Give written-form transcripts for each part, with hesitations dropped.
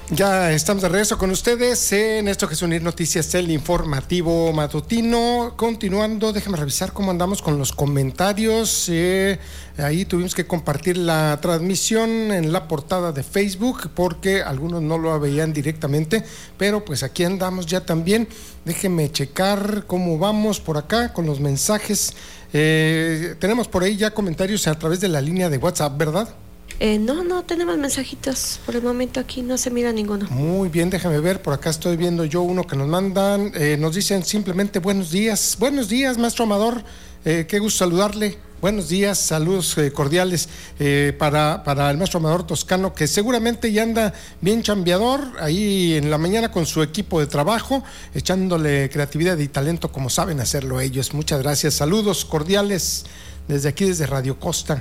Ya estamos de regreso con ustedes en esto que es Unir Noticias, el informativo matutino. Continuando, déjenme revisar cómo andamos con los comentarios. Ahí tuvimos que compartir la transmisión en la portada de Facebook porque algunos no lo veían directamente, pero pues aquí andamos ya también. Déjenme checar cómo vamos por acá con los mensajes. Tenemos por ahí ya comentarios a través de la línea de WhatsApp, ¿verdad? No tenemos mensajitos. Por el momento aquí no se mira ninguno. Muy bien, déjame ver. Por acá estoy viendo yo uno que nos mandan. Nos dicen simplemente buenos días. Buenos días, maestro Amador. Qué gusto saludarle. Buenos días, saludos cordiales para el maestro Amador Toscano, que seguramente ya anda bien chambeador ahí en la mañana con su equipo de trabajo, echándole creatividad y talento como saben hacerlo ellos. Muchas gracias. Saludos cordiales desde aquí, desde Radio Costa.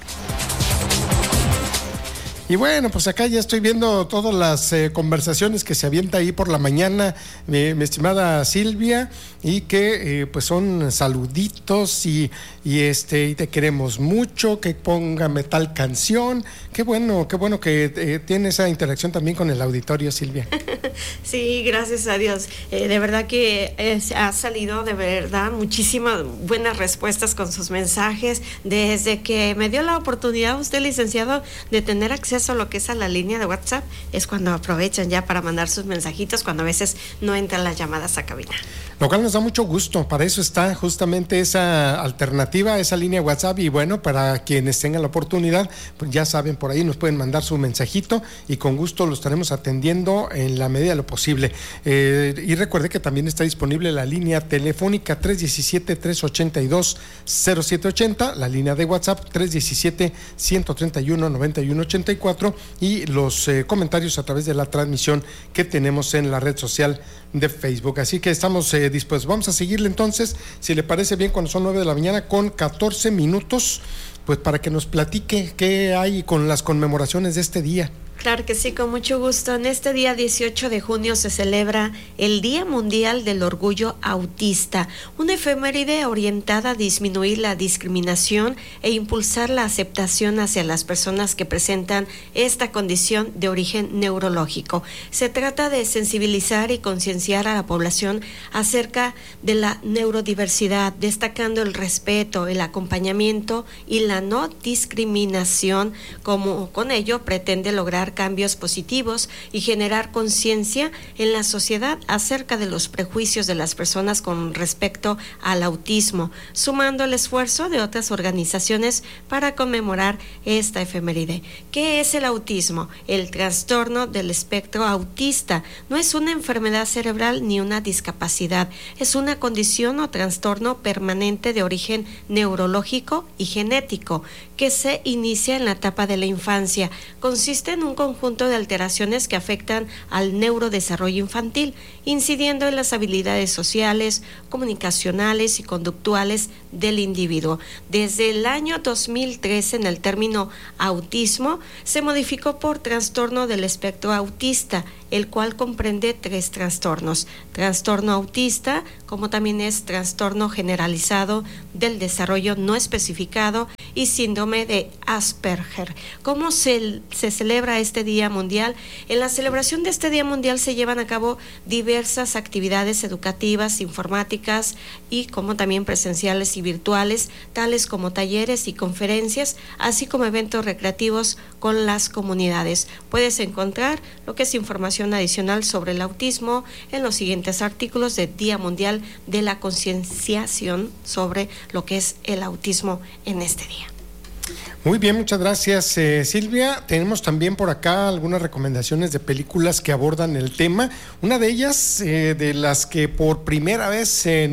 Y bueno, pues acá ya estoy viendo todas las conversaciones que se avienta ahí por la mañana, mi estimada Silvia, y que pues son saluditos y te queremos mucho, que póngame tal canción. Qué bueno que tiene esa interacción también con el auditorio, Silvia. Sí, gracias a Dios. De verdad que ha salido de verdad muchísimas buenas respuestas con sus mensajes. Desde que me dio la oportunidad usted, licenciado, de tener acceso a lo que es a la línea de WhatsApp, es cuando aprovechan ya para mandar sus mensajitos, cuando a veces no entran las llamadas a cabina. Lo cual nos da mucho gusto. Para eso está justamente esa alternativa, esa línea WhatsApp. Y bueno, para quienes tengan la oportunidad, pues ya saben, por ahí nos pueden mandar su mensajito y con gusto lo estaremos atendiendo en la medida de lo posible. Y recuerde que también está disponible la línea telefónica 317-382-0780, la línea de WhatsApp 317-131-9184 y los comentarios a través de la transmisión que tenemos en la red social de Facebook. Así que estamos dispuestos. Vamos a seguirle entonces, si le parece bien, cuando son 9 de la mañana con 14 minutos, pues para que nos platique qué hay con las conmemoraciones de este día. Claro que sí, con mucho gusto. En este día 18 de junio se celebra el Día Mundial del Orgullo Autista, una efeméride orientada a disminuir la discriminación e impulsar la aceptación hacia las personas que presentan esta condición de origen neurológico. Se trata de sensibilizar y concienciar a la población acerca de la neurodiversidad, destacando el respeto, el acompañamiento y la no discriminación, como con ello pretende lograr cambios positivos y generar conciencia en la sociedad acerca de los prejuicios de las personas con respecto al autismo, sumando el esfuerzo de otras organizaciones para conmemorar esta efeméride. ¿Qué es el autismo? El trastorno del espectro autista no es una enfermedad cerebral ni una discapacidad, es una condición o trastorno permanente de origen neurológico y genético que se inicia en la etapa de la infancia. Consiste en un conjunto de alteraciones que afectan al neurodesarrollo infantil, incidiendo en las habilidades sociales, comunicacionales y conductuales del individuo. Desde el año 2013, en el término autismo se modificó por trastorno del espectro autista, el cual comprende 3 trastornos: trastorno autista, como también es trastorno generalizado del desarrollo no especificado y síndrome de Asperger. ¿Cómo se celebra este Día Mundial? En la celebración de este Día Mundial se llevan a cabo diversas actividades educativas, informáticas y como también presenciales y virtuales, tales como talleres y conferencias, así como eventos recreativos con las comunidades. Puedes encontrar lo que es información adicional sobre el autismo en los siguientes artículos de Día Mundial de la Concienciación sobre lo que es el autismo en este día. Muy bien, muchas gracias, Silvia. Tenemos también por acá algunas recomendaciones de películas que abordan el tema. Una de ellas, de las que por primera vez en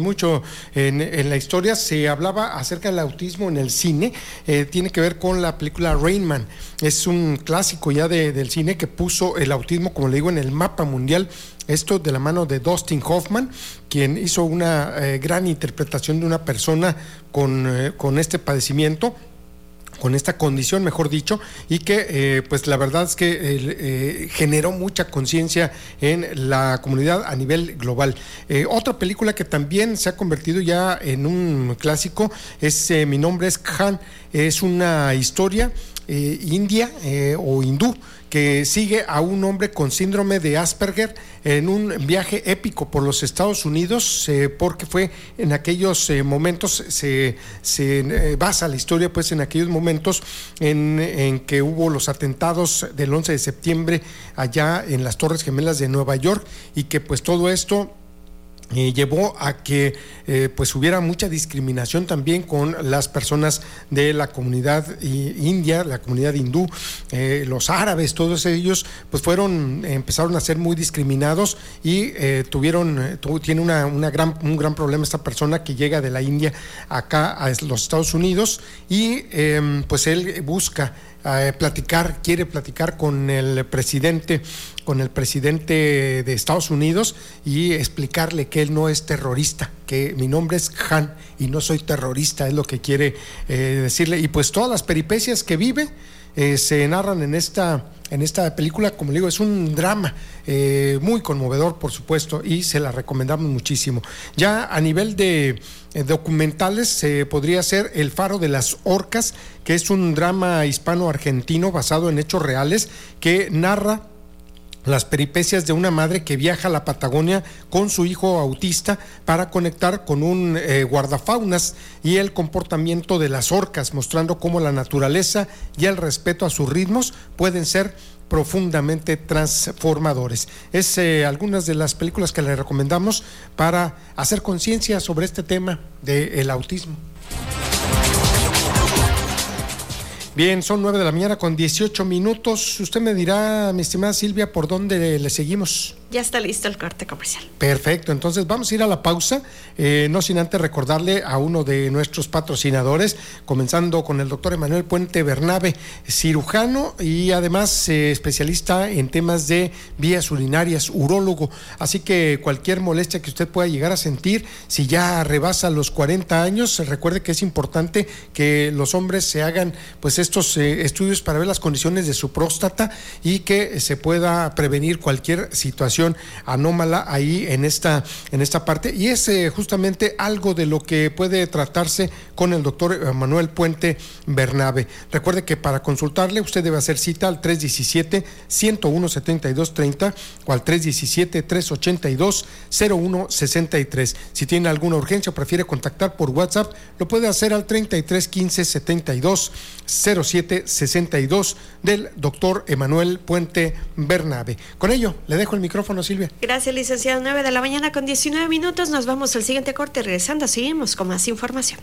la historia se hablaba acerca del autismo en el cine, tiene que ver con la película Rain Man. Es un clásico ya del cine que puso el autismo, como le digo, en el mapa mundial. Esto de la mano de Dustin Hoffman, quien hizo una gran interpretación de una persona con este padecimiento, con esta condición, mejor dicho, y que pues la verdad es que generó mucha conciencia en la comunidad a nivel global. Otra película que también se ha convertido ya en un clásico es Mi nombre es Khan. Es una historia india o hindú que sigue a un hombre con síndrome de Asperger en un viaje épico por los Estados Unidos, porque fue en aquellos momentos, se basa la historia pues en aquellos momentos en que hubo los atentados del 11 de septiembre allá en las Torres Gemelas de Nueva York, y que pues todo esto llevó a que pues hubiera mucha discriminación también con las personas de la comunidad india, la comunidad hindú, los árabes, todos ellos pues empezaron a ser muy discriminados, y tiene un gran problema esta persona que llega de la India acá a los Estados Unidos, y pues él busca quiere platicar con el presidente de Estados Unidos y explicarle que él no es terrorista, que mi nombre es Han y no soy terrorista, es lo que quiere decirle. Y pues todas las peripecias que vive se narran en esta película. Como le digo, es un drama muy conmovedor, por supuesto, y se la recomendamos muchísimo. Ya a nivel de documentales, podría ser El Faro de las Orcas, que es un drama hispano-argentino basado en hechos reales, que narra las peripecias de una madre que viaja a la Patagonia con su hijo autista para conectar con un guardafaunas y el comportamiento de las orcas, mostrando cómo la naturaleza y el respeto a sus ritmos pueden ser profundamente transformadores. Es algunas de las películas que le recomendamos para hacer conciencia sobre este tema del autismo. Bien, son 9:18 a.m. Usted me dirá, mi estimada Silvia, por dónde le seguimos. Ya está listo el corte comercial. Perfecto, entonces vamos a ir a la pausa, no sin antes recordarle a uno de nuestros patrocinadores, comenzando con el doctor Emanuel Puente Bernabe, cirujano y además especialista en temas de vías urinarias, urólogo. Así que cualquier molestia que usted pueda llegar a sentir, si ya rebasa los 40 años, recuerde que es importante que los hombres se hagan pues estos estudios para ver las condiciones de su próstata y que se pueda prevenir cualquier situación anómala ahí en esta parte, y es justamente algo de lo que puede tratarse con el doctor Manuel Puente Bernabe. Recuerde que para consultarle usted debe hacer cita al 317-101-7230 o al 317-382-0163. Si tiene alguna urgencia o prefiere contactar por WhatsApp, lo puede hacer al 3315-720762 del doctor Emanuel Puente Bernabe. Con ello, le dejo el micrófono, Silvia. Gracias, licenciado. 9:19 a.m. Nos vamos al siguiente corte. Regresando, seguimos con más información.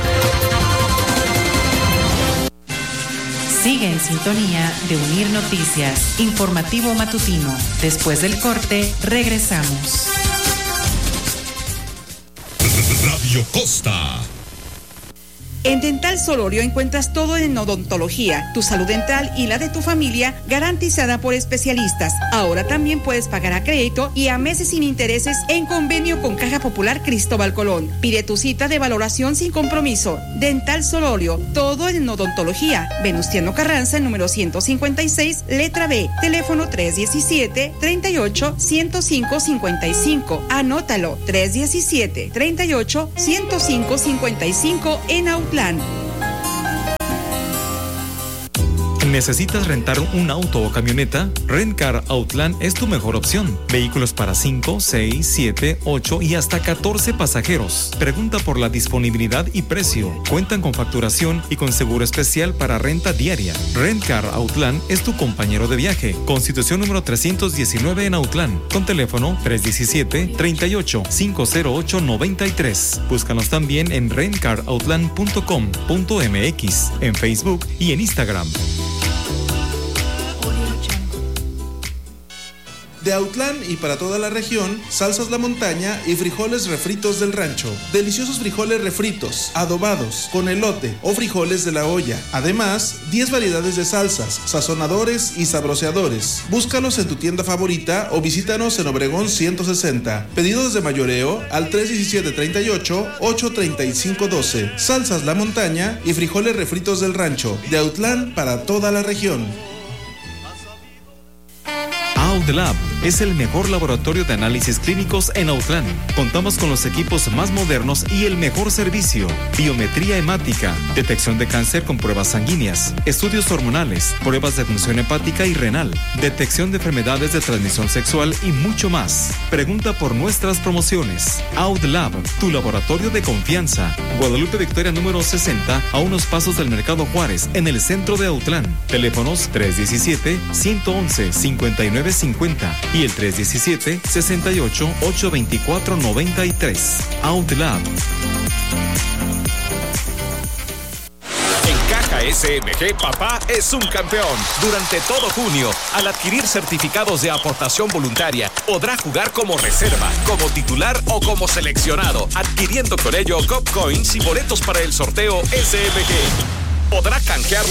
Sigue en sintonía de Unir Noticias, informativo matutino. Después del corte, regresamos. Radio Costa. En Dental Solorio encuentras todo en odontología, tu salud dental y la de tu familia garantizada por especialistas. Ahora también puedes pagar a crédito y a meses sin intereses en convenio con Caja Popular Cristóbal Colón. Pide tu cita de valoración sin compromiso. Dental Solorio, todo en odontología. Venustiano Carranza, número 156, letra B. Teléfono 317-38-105-55. Anótalo, 317-38-105-55 en Autlán. ¿Necesitas rentar un auto o camioneta? Rentcar Outland es tu mejor opción. Vehículos para 5, 6, 7, 8 y hasta 14 pasajeros. Pregunta por la disponibilidad y precio. Cuentan con facturación y con seguro especial para renta diaria. Rentcar Outland es tu compañero de viaje. Constitución número 319 en Outland. Con teléfono 317-38-508-93. Búscanos también en rentcaroutland.com.mx, en Facebook y en Instagram. De Autlán y para toda la región, salsas La Montaña y frijoles refritos del rancho. Deliciosos frijoles refritos, adobados, con elote o frijoles de la olla. Además, 10 variedades de salsas, sazonadores y sabroseadores. Búscalos en tu tienda favorita o visítanos en Obregón 160. Pedidos de mayoreo al 317-38-835-12. Salsas La Montaña y frijoles refritos del rancho. De Autlán para toda la región. OutLab es el mejor laboratorio de análisis clínicos en Autlán. Contamos con los equipos más modernos y el mejor servicio. Biometría hemática, detección de cáncer con pruebas sanguíneas, estudios hormonales, pruebas de función hepática y renal, detección de enfermedades de transmisión sexual y mucho más. Pregunta por nuestras promociones. OutLab, tu laboratorio de confianza. Guadalupe Victoria número 60, a unos pasos del Mercado Juárez, en el centro de Autlán. Teléfonos 317-111-5950 y el 317-68-824-93. OutLab. SMG Papá es un campeón. Durante todo junio, al adquirir certificados de aportación voluntaria, podrá jugar como reserva, como titular o como seleccionado, adquiriendo con ello Cup Coins y boletos para el sorteo SMG. Podrá canjear